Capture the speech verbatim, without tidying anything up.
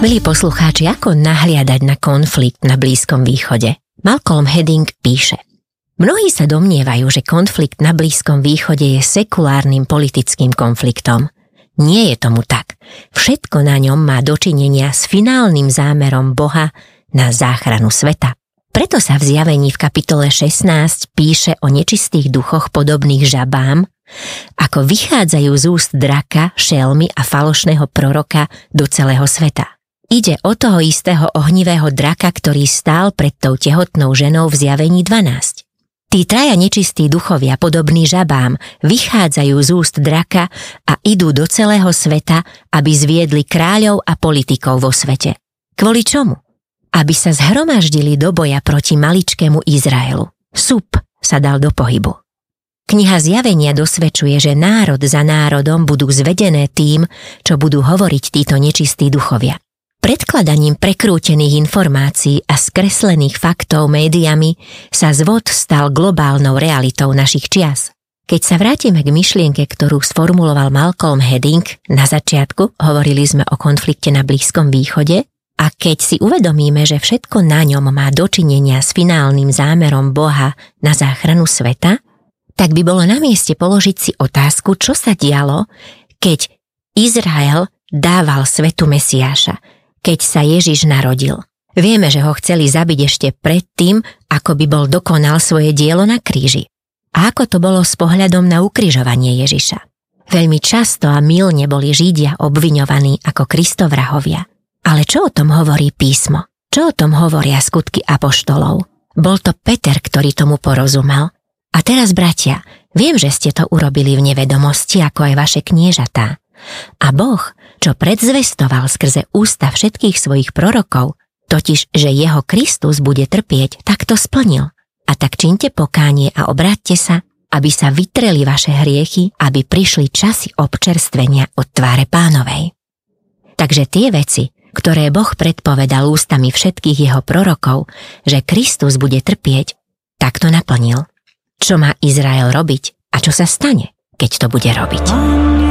Milí poslucháči, ako nahliadať na konflikt na Blízkom východe? Malcolm Hedding píše: Mnohí sa domnievajú, že konflikt na Blízkom východe je sekulárnym politickým konfliktom. Nie je tomu tak. Všetko na ňom má dočinenia s finálnym zámerom Boha na záchranu sveta. Preto sa v Zjavení v kapitole šestnásť píše o nečistých duchoch podobných žabám, ako vychádzajú z úst draka, šelmy a falošného proroka do celého sveta. Ide o toho istého ohnivého draka, ktorý stál pred tou tehotnou ženou v Zjavení dvanásť. Tí traja nečistí duchovia, podobní žabám, vychádzajú z úst draka a idú do celého sveta, aby zviedli kráľov a politikov vo svete. Kvôli čomu? Aby sa zhromaždili do boja proti maličkému Izraelu. Sup sa dal do pohybu. Kniha Zjavenia dosvedčuje, že národ za národom budú zvedené tým, čo budú hovoriť títo nečistí duchovia. Predkladaním prekrútených informácií a skreslených faktov médiami sa zvod stal globálnou realitou našich čias. Keď sa vrátime k myšlienke, ktorú sformuloval Malcolm Hedding, na začiatku hovorili sme o konflikte na Blízkom východe, a keď si uvedomíme, že všetko na ňom má dočinenia s finálnym zámerom Boha na záchranu sveta, tak by bolo na mieste položiť si otázku, čo sa dialo, keď Izrael dával svetu Mesiáša, keď sa Ježiš narodil. Vieme, že ho chceli zabiť ešte predtým, ako by bol dokonal svoje dielo na kríži. A ako to bolo s pohľadom na ukrižovanie Ježiša? Veľmi často a mylne boli Židia obviňovaní ako Kristovrahovia. Ale čo o tom hovorí písmo? Čo o tom hovoria skutky apoštolov? Bol to Peter, ktorý tomu porozumel. A teraz, bratia, viem, že ste to urobili v nevedomosti, ako aj vaše kniežatá. A Boh, čo predzvestoval skrze ústa všetkých svojich prorokov, totiž, že jeho Kristus bude trpieť, tak to splnil. A tak čiňte pokánie a obráťte sa, aby sa vytreli vaše hriechy, aby prišli časy občerstvenia od tváre Pánovej. Takže tie veci, ktoré Boh predpovedal ústami všetkých jeho prorokov, že Kristus bude trpieť, tak to naplnil. Čo má Izrael robiť a čo sa stane, keď to bude robiť?